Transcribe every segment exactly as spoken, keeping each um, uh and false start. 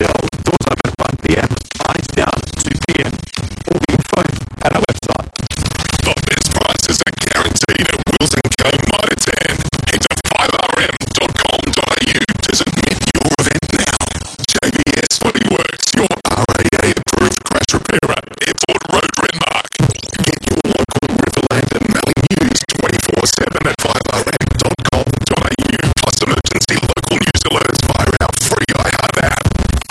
Hotel. Doors open at one p m, eyes down two p m. All the info at our website. The best prices are guaranteed at Wills and Co. Mitre ten. Head to five r m dot com dot a u to submit your event now. J B S Bodyworks, your R A A-approved crash repairer, Airport Road, Renmark. Get your local Riverland and Mallee news twenty-four seven at five r m dot com dot a u, plus emergency local news alerts via our free iHeart app.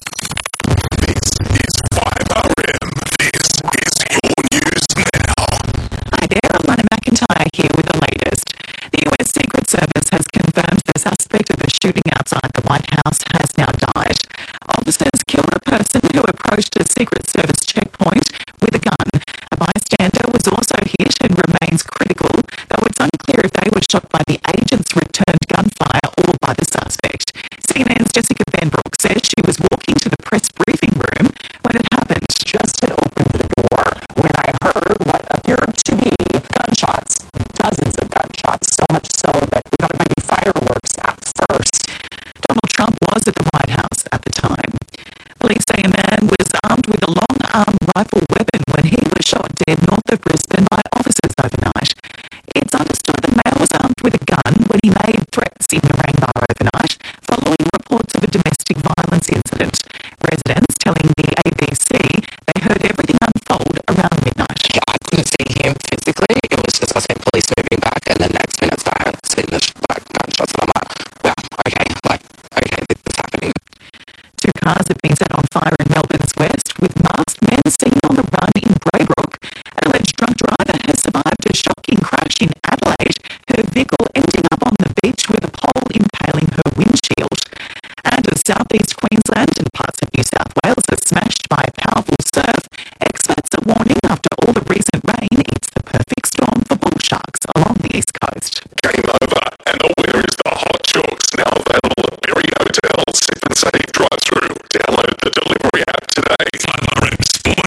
This is five r m. This is your news now. Hi there, I'm Lana McIntyre here with the latest. The U S Secret Service has confirmed the suspect of the shooting outside the White House has now died. Officers killed a person who approached a Secret Service checkpoint with a gun. A bystander was also hit and remains critical, though it's unclear if they were shot by the agent's returned gunfire or by the suspect. C N N's Jessica Benbrook says she was walking to the press briefing room when it happened. Just had opened the door when I heard what appeared to be gunshots, dozens of gunshots, so much so that we thought it might be fireworks at first. Donald Trump was at the White House at the time. Police say a man was armed with a long-arm rifle weapon when he was shot dead north of Brisbane by officers overnight. It's understood the man was armed with a gun when he made threats in Narangba overnight, following reports of a domestic violence incident. Residents telling the A B C they heard everything unfold around midnight. Yeah, I couldn't see him physically. It was just, I said, police moving back, and the next minute I seen the sh- like, gunshots, and I'm like, wow, okay, like, okay, this is happening. Two cars have been set on fire in Melbourne's west, with masked men seen on the run in Braybrook. An alleged drunk driver has survived a shocking crash in Adelaide, her vehicle ending up on the beach with a pole impaling her windshield. And as southeast Queensland and parts of New South Wales are smashed by powerful surf, experts are warning after all the recent rain, it's the perfect storm for bull sharks along the east coast. Game over, and the winner is the Hot Chooks, now available at Berry Hotel. Sip and save drive-through. Download the delivery app today. five r m Sport.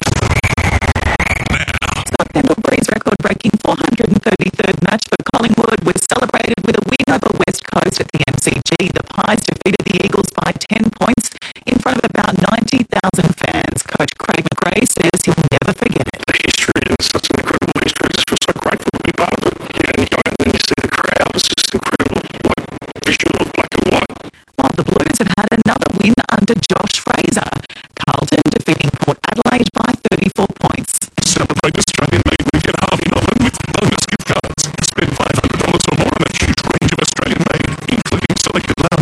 Scott Pendlebury's record-breaking four hundred thirty-third match for Collingwood was celebrated with a win over West Coast at the M C G. The Pies defeated the Eagles by ten points in front of about ninety thousand fans. Coach Craig McRae says he'll never forget it. The history is such an incredible history. I just feel so grateful to be part of it. Yeah, and you go out and you see the crowd. It's just incredible. Like, visual of black and white. While the Blues have had another win under Josh Fraser. Carlton defeating Port Adelaide by thirty-four points. Celebrate Australian-made weekend halving offer with bonus gift cards. Spend five hundred dollars or more on a huge range of Australian-made, including selected